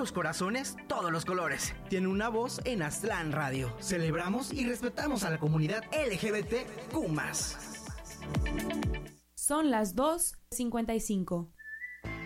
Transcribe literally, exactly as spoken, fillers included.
los corazones, todos los colores. Tiene una voz en Aztlán Radio. Celebramos y respetamos a la comunidad L G B T Q más. Son las dos cincuenta y cinco.